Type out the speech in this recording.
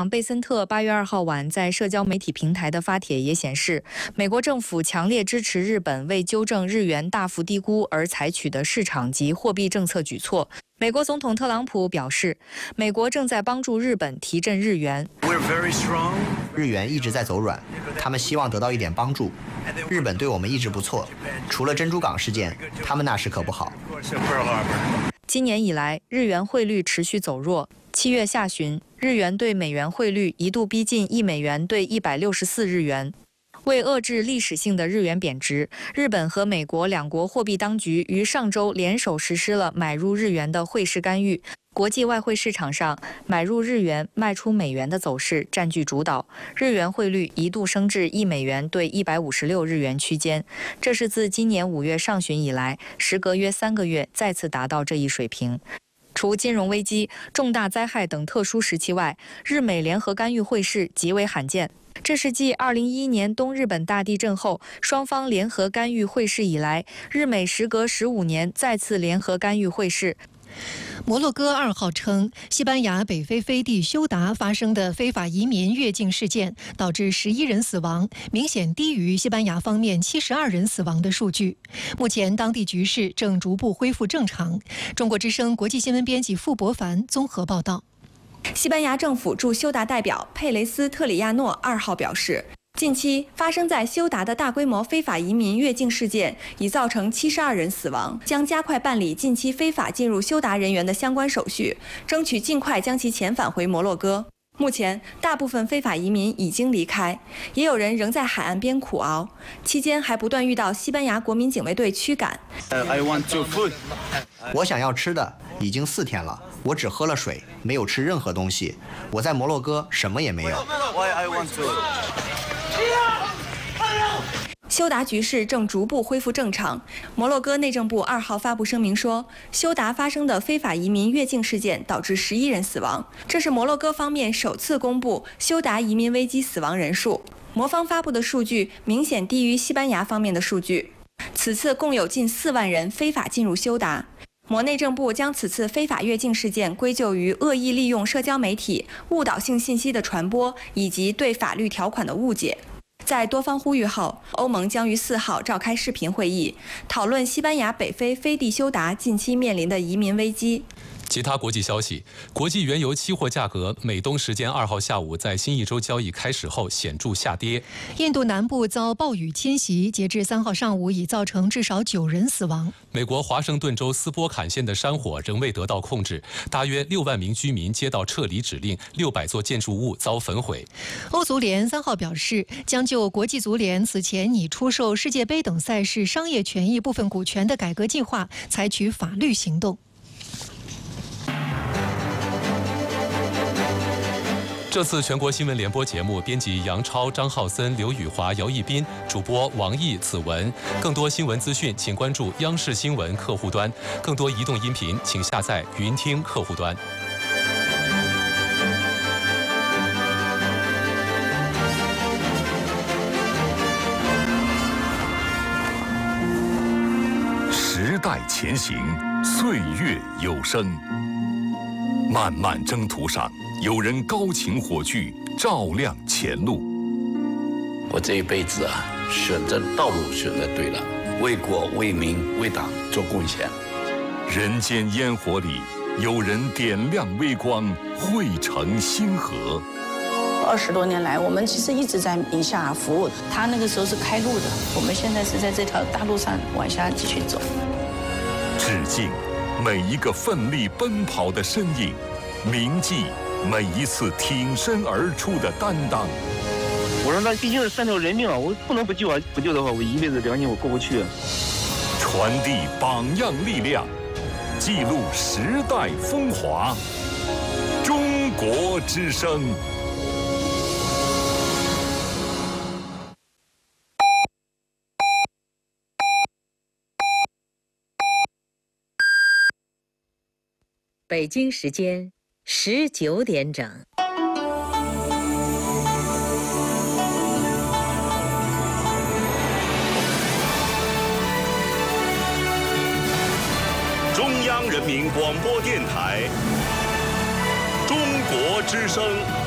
长贝森特8月2号晚在社交媒体平台的发帖也显示，美国政府强烈支持日本为纠正日元大幅低估而采取的市场及货币政策举措。美国总统特朗普表示，美国正在帮助日本提振日元。 日元一直在走软，他们希望得到一点帮助。日本对我们一直不错，除了珍珠港事件，他们那时可不好。 今年以来，日元汇率持续走弱。7月下旬，日元对美元汇率一度逼近1美元兑164日元。为遏制历史性的日元贬值，日本和美国两国货币当局于上周联手实施了买入日元的汇市干预。国际外汇市场上，买入日元、卖出美元的走势占据主导，日元汇率一度升至1美元兑156日元区间，这是自今年5月上旬以来，时隔约3个月再次达到这一水平。除金融危机、重大灾害等特殊时期外，日美联合干预汇市极为罕见。这是继2011年东日本大地震后，双方联合干预汇市以来，日美时隔15年再次联合干预汇市。 摩洛哥2号称，西班牙北非飞地休达发生的非法移民越境事件导致11人死亡，明显低于西班牙方面72人死亡的数据。目前当地局势正逐步恢复正常。中国之声国际新闻编辑傅博凡综合报道。 西班牙政府驻休达代表佩雷斯特里亚诺2号表示，近期发生在休达的大规模非法移民越境事件已造成72人死亡，将加快办理近期非法进入休达人员的相关手续，争取尽快将其遣返回摩洛哥。目前，大部分非法移民已经离开，也有人仍在海岸边苦熬，期间还不断遇到西班牙国民警卫队驱赶。 我想要吃的，已经4天了，我只喝了水，没有吃任何东西。我在摩洛哥什么也没有。 休达局势正逐步恢复正常。摩洛哥内政部2号发布声明说，休达发生的非法移民越境事件导致11人死亡，这是摩洛哥方面首次公布休达移民危机死亡人数。摩方发布的数据明显低于西班牙方面的数据。此次共有近4万人非法进入休达。摩内政部将此次非法越境事件归咎于恶意利用社交媒体、误导性信息的传播以及对法律条款的误解。在多方呼吁后，欧盟将于4号召开视频会议，讨论西班牙北非飞地休达近期面临的移民危机。 其他国际消息，国际原油期货价格美东时间2号下午在新一周交易开始后显著下跌。 印度南部遭暴雨侵袭，截至3号上午已造成至少9人死亡。 美国华盛顿州斯波坎县的山火仍未得到控制，大约6万名居民接到撤离指令，600座建筑物遭焚毁。 欧足联3号表示，将就国际足联此前拟出售世界杯等赛事商业权益部分股权的改革计划采取法律行动。 这次全国新闻联播节目，编辑杨超、张浩森、刘宇华、姚一斌，主播王毅、子文。更多新闻资讯，请关注央视新闻客户端。更多移动音频，请下载云听客户端。 时代前行，岁月有声。漫漫征途上，有人高擎火炬，照亮前路。 我这一辈子啊，选择道路选择对了，为国为民为党做贡献。 人间烟火里，有人点亮微光，汇成星河。 20多年来，我们其实一直在宁夏服务。他那个时候是开路的，我们现在是在这条大路上往下继续走。 致敬每一个奋力奔跑的身影，铭记每一次挺身而出的担当。 我说那毕竟是3条人命啊，我不能不救啊！不救的话，我一辈子良心我过不去。 传递榜样力量，记录时代风华。中国之声。 北京时间19点整。 中央人民广播电台，中国之声。